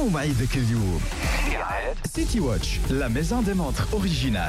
يوم عيدك اليوم. سيتي واتش لا ميزون دي مونتر اوريجينال.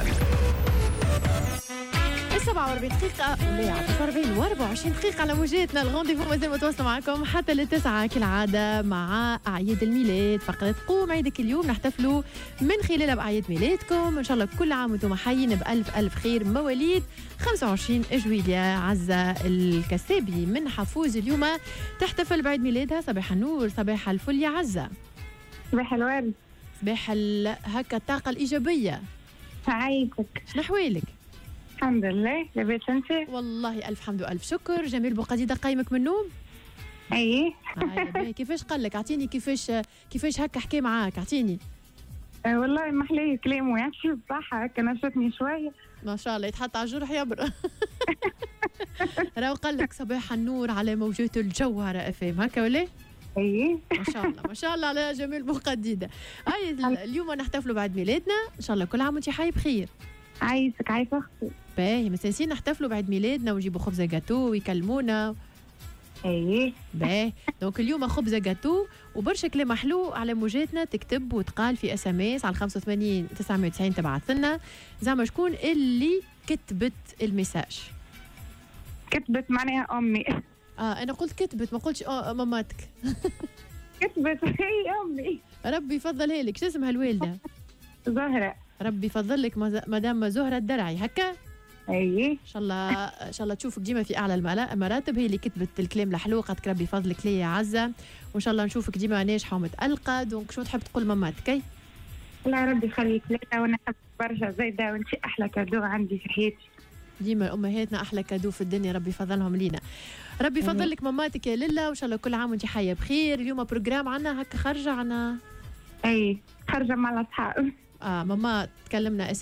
47 دقيقة ولا 44 دقيقة على موجاتنا الغونديفو مازال متواصل معكم حتى للتسعة كالعادة مع أعياد الميلاد. فقرة قوم عيدك اليوم نحتفلوا من خلالها بأعياد ميلادكم، إن شاء الله كل عام وانتم حيين بألف خير. مواليد 25 جويلية عزة الكسابي من حفوز اليوم تحتفل بعيد ميلادها. صباح النور، صباح الفل يا عزة. صباح الورد. صباح هكا الطاقة الإيجابية. عايشك. شنو أحوالك؟ الحمد لله، لاباس انت؟ والله الف حمد والف شكر. جميل بوقديدة قايمك من النوم؟ اي. كيفاش قال لك؟ اعطيني كيفاش هكا حكي معاك، اعطيني. والله محلي كلامه يمشي بصحة، هكا نشطني شوية. ما شاء الله، يتحط على الجرح يبرأ. راهو قال لك صباح النور على موجات الجوهرة افهم هكا ولا؟ اي. ما شاء الله على جميل بوقديدة. هاي اليوم نحتفلوا بعد ميلادنا، ان شاء الله كل عام وانت حي بخير. عايشك عايشة اختي. باهي، مساسين نحتفلوا بعد ميلادنا ونجيبوا خبزة جاتو ويكلمونا. اي. باهي، دونك اليوم خبزة جاتو وبرشا كلام حلو على موجاتنا تكتب وتقال في اس ام اس على 85 990 تبعث لنا. زعما شكون اللي كتبت الميساج؟ كتبت معناها امي. انا قلت كتبت، ما قلتش ماماتك. كتبت هي امي. ربي يفضلها لك. شو اسمها الوالده؟ زهرة. ربي يفضل لك مدام زهرة الدرعي هكا. اي. ان شاء الله تشوفك ديما في اعلى المراتب. هي اللي كتبت الكلام الحلو، قد ربي يفضلك ليا يا عزه، وان شاء الله نشوفك ديما ناجحه ومتالقه. دونك شو تحب تقول ماماتك؟ اي لا ربي يخليك ليا، وانا نحب برشا زايده، وانت احلى كادو عندي في حياتي. ديما امهاتنا احلى كادو في الدنيا، ربي يفضلهم لينا. ربي يفضل لك ماماتك يا للا، وان شاء الله كل عام وانت حيه بخير. اليوم بروجرام عنا هكا خارجه عنا. اي خارجه مع الاصحاب. ماما تكلمنا